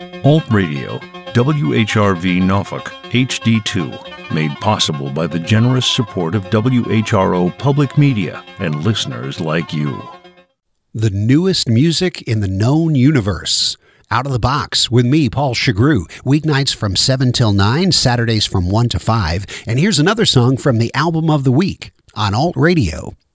Alt Radio, WHRV Norfolk, HD2, made possible by the generous support of WHRO Public Media and listeners like you. The newest music in the known universe. Out of the Box with me, Paul Chagru. Weeknights from 7 till 9, Saturdays from 1 to 5. And here's another song from the Album of the Week on Alt Radio.